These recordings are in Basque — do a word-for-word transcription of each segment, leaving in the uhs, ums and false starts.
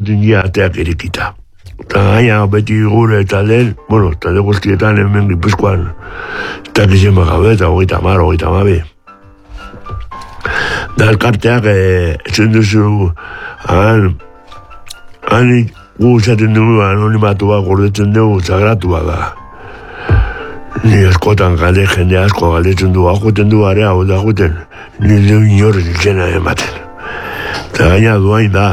dingia ateak irikita. Eta gaina beti gure taldeen, bueno, talde guztietan hemen Gipuzkoan, eta gizien bagabe, eta hogeita mar, hogeita mabi. Da elkarteak, etzen duzu, han, han gu izaten dugu anonimatua gordetzen dugu, sagratua da. Ni askotan galde jende asko galdetzen du, ajuten du area, hau da juten, ni du inorri izena ematen. Eta gaina duain da,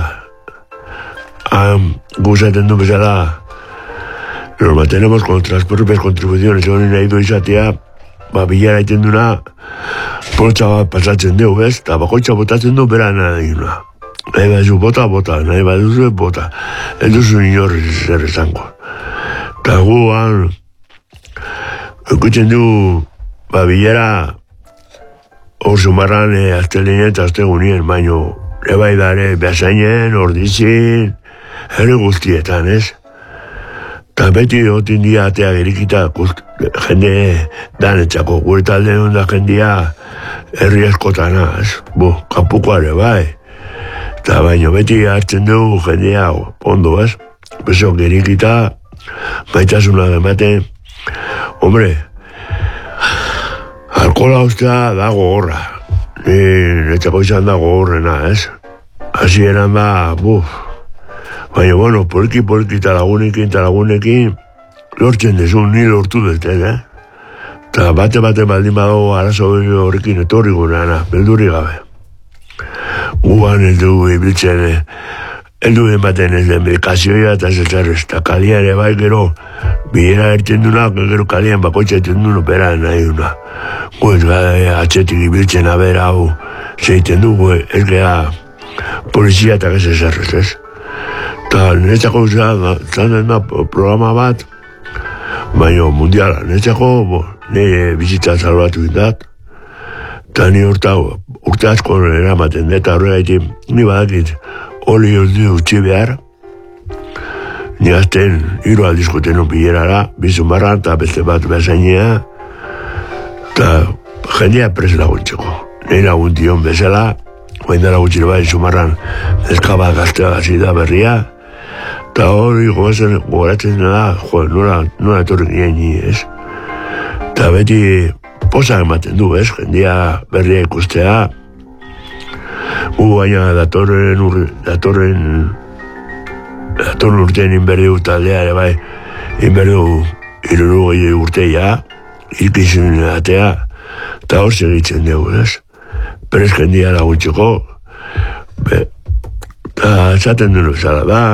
gu izaten du bezala, nos mantenemos con nuestras propias contribuciones, hori nahi du izatea, ba, bilara iten duna, poltsa bat pasatzen dugu, bez? Eta bakoitza botatzen du, bera nahi duna. Nahi baduzu bota, bota, nahi baduzu bota. Ez duzu inorri zer esango. Eta gu, han, ikutzen du, ba, bilara, hor zumarran, e, aztelinen eta aztegunien, baino, ebai dare, behasainen, ordizin, herri guztietan, ez? Eta beti otin dia atea gerikita jende danetxako, gure talde da jendia herri eskotana, ez? Bo, kapukoare bai. Eta baino beti hartzen dugu jendea ondo, ez? Beso gerikita, maitasuna ematen. Hombre, alkohola ustea da gogorra. Ni netxako izan da gogorrena, ez? Hasi eran da, buf. Baina, bueno, poliki, poliki, talagunekin, talagunekin, lortzen desun, ni lortu dut, eh? Eta bate, bate, baldin badago arazo horrekin etorri gureana, beldurri gabe. Guan ez dugu ibiltzen, ez dugu ematen ez den medikazioa eta zeltzarrez, eta kalia ere bai gero, bilera ertzen duna, gero kalian bakoitza ertzen duna, bera nahi duna. Gu ez gara atxetik ibiltzen, aber hau, zeiten dugu, ez gara polizia eta ez ezarrez, ez? Eta netzako zanen da programa bat, baina mundiala, netzako nire bizitza salbatu dindat, eta ni urta, urte asko eramaten, eta horregaitik, ni badakit, oli urdi utzi behar, ni azten, hiru aldizkoten opillerara, bizun barra, eta beste bat bezainea, eta jendea prez laguntzeko. Nire laguntion bezala, bain dara gutxire bai, sumarran, ezkaba gaztea gazi da berria, eta hori gogoratzen da, jo, nola etorri ginen ni, ez? Eta beti posa ematen du, ez? Jendia berria ikustea. Gu baina datorren datorren datorren urtean inberdi du taldea, ere bai, inberdi du irurogei urteia, ikizun atea, eta hor segitzen dugu, ez? Perez jendia laguntzeko, eta esaten duen bezala da,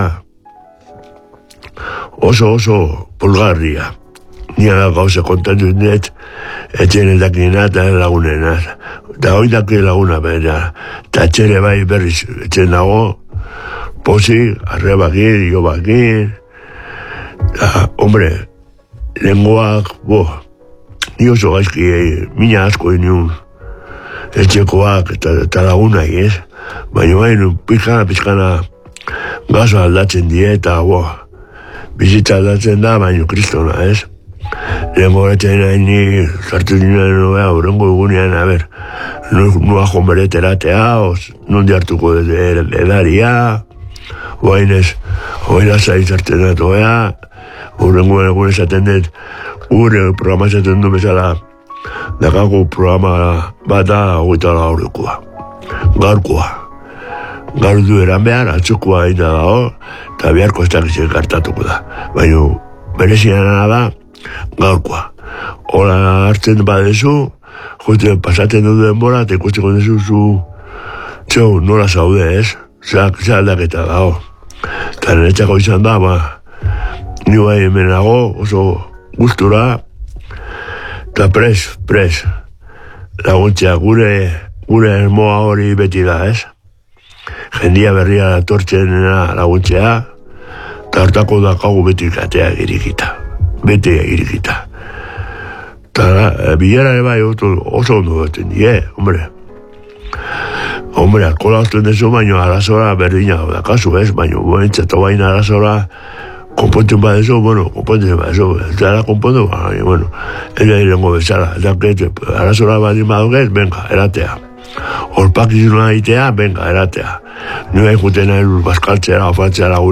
oso oso polgarria. Nia gauza kontatu dut, etxen edakina eta lagunena. Eta hori daki laguna bera. Eta etxere bai berriz etxen dago, posi, arrebakin, iobakin. Eta, hombre, lenguak, bo, ni oso gaizki, mina asko iniun. Etxekoak eta lagunak, ez? Baina baina, pizkana, pizkana, gazo aldatzen die eta, bo, bizitza aldatzen da, baina kristona, ez? Lehen goretzen nahi ni, sartu nioen nobea, horrengo egunean, a ber, nua jonbereteratea, nondi hartuko edaria, oain ez, oain azai zartzen datoea, horrengo egun esaten dut, gure programa esaten du bezala, dakago programa bat da, hogeita gaurkoa, gaurkoa. Gaur du eran behar, atzukoa egin da dago, eta beharko ez dakitzen kartatuko da. Baina, bereziana da, gaurkoa. Hora hartzen badezu, jote pasaten du denbora, eta ikusteko dezu zu, txau, nola zaude, ez? Zer aldaketa dago. Eta niretzako izan da, ba, ni bai hemenago, oso gustura, eta pres, pres, laguntzea, gure, gure ermoa hori beti da, ez? Jendia berria datortzen laguntzea, eta hartako dakagu beti katea girikita. Beti girikita. Eta bilara ere bai oso ondo duten die, hombre. Hombre, alkola ozten dezu, baino arazora berdina da kasu, ez? Baino, boentzatu baina arazora konpontzen badezu, bueno, konpontzen badezu. Ez dara konpontu, baina, bueno, ere irengo bezala. Arazora badin badugez, venga, eratea. Horpak izuna egitea, venga, eratea. Nioa ikuten nahi baskaltzera, ofantzera,